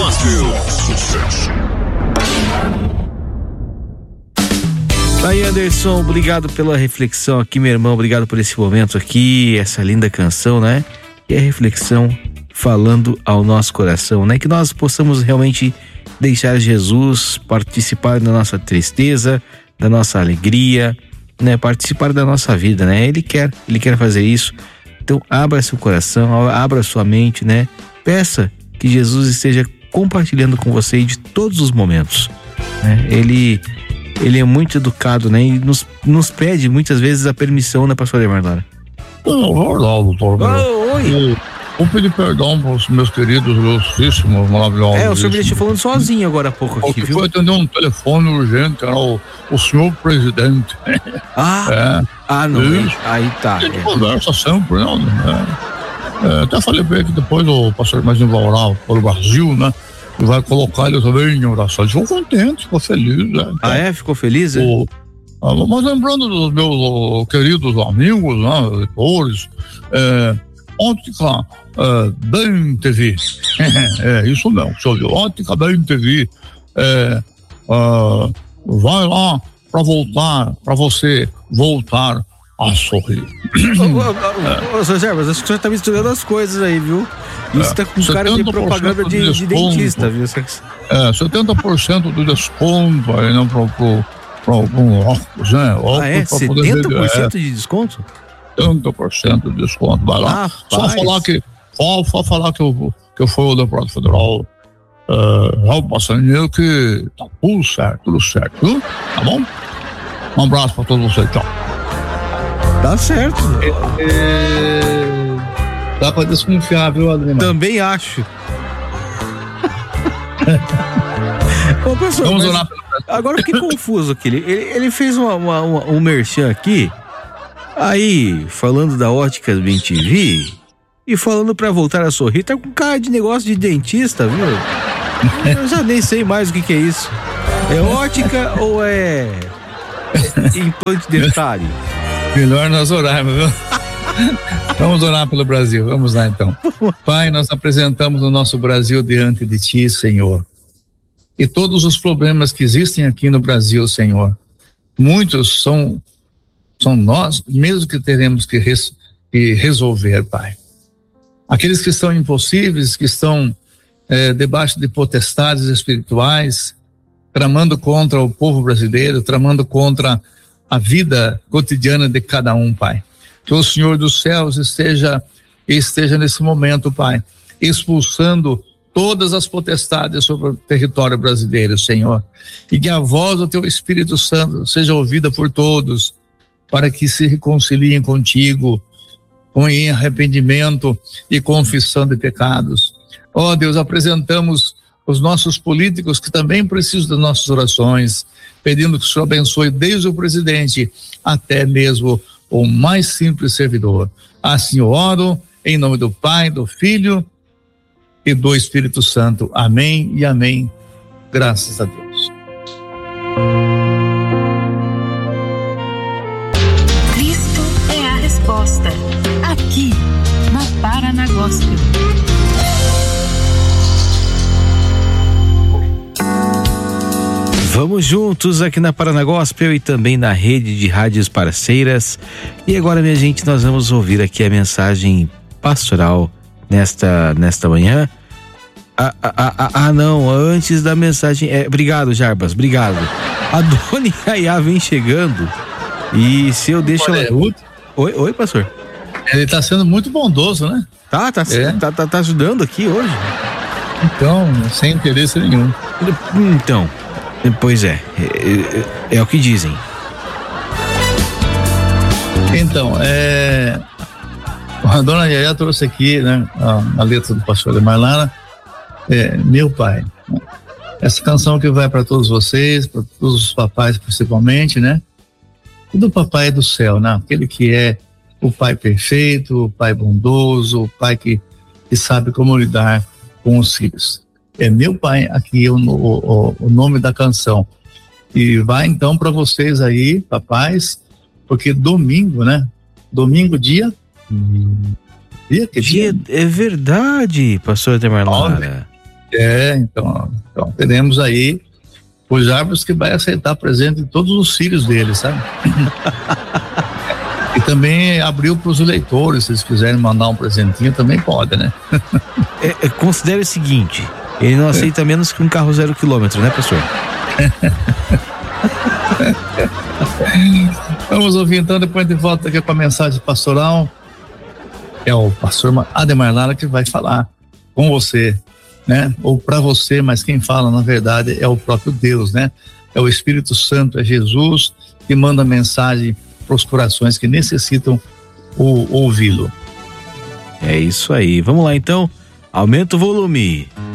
Sucesso. Aí, Anderson, obrigado pela reflexão aqui, meu irmão, obrigado por esse momento aqui, essa linda canção, né? E a reflexão falando ao nosso coração, né? Que nós possamos realmente deixar Jesus participar da nossa tristeza, da nossa alegria, né? Participar da nossa vida, né? Ele quer fazer isso. Então, abra seu coração, abra sua mente, né? Peça que Jesus esteja compartilhando com você de todos os momentos, né? Ele é muito educado, né? E nos pede muitas vezes a permissão, né, pastor Marlana? Não, doutor. Oi. Vou pedir perdão para os meus queridos, ilustríssimos, maravilhosos. O senhor me deixou falando sozinho agora há pouco aqui, viu? Foi atender um telefone urgente, era o senhor presidente. Não. Isso. Aí tá. A gente conversa sempre, né? Até falei bem que depois o pastor mais vai para o Brasil, né? E vai colocar ele também em oração. Ele ficou contente, ficou feliz, né? Então, ficou feliz, né? Mas lembrando dos meus queridos amigos, né? Leitores, Ótica Bem TV. Isso mesmo, você ouviu? Ótica Bem TV. Vai lá para você voltar a sorrir. Sr. Jarbas, acho que o senhor tá misturando as coisas aí, viu? Isso tá com cara de propaganda de dentista, viu? 70% do desconto aí, não, para óculos, né? Óculos 70% de desconto? 70% de desconto, vai lá. Só falar que eu fui o deputado federal Raul Passanheiro, que tá tudo certo, viu? Tá bom? Um abraço para todos vocês, tchau. Tá certo. Dá pra desconfiar, viu, Adriano? Também acho. Ô, pessoal, vamos orar agora eu fiquei confuso aqui. Ele fez um merchan aqui, aí falando da Ótica Bem TV e falando pra voltar a sorrir. Tá com cara de negócio de dentista, viu? Eu já nem sei mais o que é isso. É ótica ou é implante dentário? Melhor nós orarmos, viu? Vamos orar pelo Brasil, vamos lá então. Pai, nós apresentamos o nosso Brasil diante de Ti, Senhor. E todos os problemas que existem aqui no Brasil, Senhor, muitos são nós mesmo que teremos que resolver, Pai. Aqueles que são impossíveis, que estão debaixo de potestades espirituais, tramando contra o povo brasileiro, tramando contra a vida cotidiana de cada um, Pai. Que o Senhor dos céus esteja nesse momento, Pai, expulsando todas as potestades sobre o território brasileiro, Senhor. E que a voz do Teu Espírito Santo seja ouvida por todos, para que se reconciliem contigo, em arrependimento e confissão de pecados. Ó Deus, apresentamos os nossos políticos que também precisam das nossas orações, pedindo que o Senhor abençoe desde o presidente até mesmo o mais simples servidor. Assim eu oro, em nome do Pai, do Filho e do Espírito Santo. Amém e amém. Graças a Deus. Cristo é a resposta. Aqui, na Paraná Gospel. Vamos juntos aqui na Paraná Gospel e também na rede de rádios parceiras. E agora, minha gente, nós vamos ouvir aqui a mensagem pastoral nesta manhã. Não, antes da mensagem. Obrigado, Jarbas, obrigado. A Dona Yaya vem chegando e se eu deixo ela. Oi, pastor. Ele tá sendo muito bondoso, né? Tá ajudando aqui hoje. Então, sem interesse nenhum. Então. Pois é o que dizem. Então, a Dona Yaya trouxe aqui, né, a letra do pastor de Marlana, Meu Pai. Essa canção que vai para todos vocês, para todos os papais principalmente, né? E do papai do céu, né? Aquele que é o pai perfeito, o pai bondoso, o pai que sabe como lidar com os filhos. Meu Pai, aqui o nome da canção. E vai então para vocês aí, papais, porque domingo, né? Domingo, dia é verdade, pastor Marlana. Então teremos aí os árvores que vai aceitar presente de todos os filhos dele, sabe? E também abriu para os eleitores, se eles quiserem mandar um presentinho, também pode, né? Considere o seguinte, ele não aceita menos que um carro 0 km, né, pastor? Vamos ouvir então, depois de volta aqui com a mensagem pastoral. É o pastor Ademar Lara que vai falar com você, né? Ou para você, mas quem fala na verdade é o próprio Deus, né? É o Espírito Santo, é Jesus que manda mensagem para os corações que necessitam ouvi-lo. É isso aí, vamos lá então, aumenta o volume.